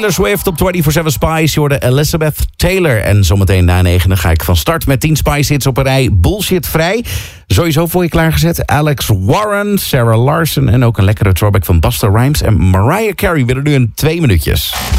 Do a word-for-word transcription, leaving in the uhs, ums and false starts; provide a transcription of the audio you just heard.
Taylor Swift op vierentwintig zeven Spice. Je hoorde Elizabeth Taylor. En zometeen na negenen ga ik van start met tien Spice hits op een rij. Bullshit vrij. Sowieso voor je klaargezet. Alex Warren, Sarah Larson en ook een lekkere throwback van Busta Rhymes en Mariah Carey. We willen nu een twee minuutjes.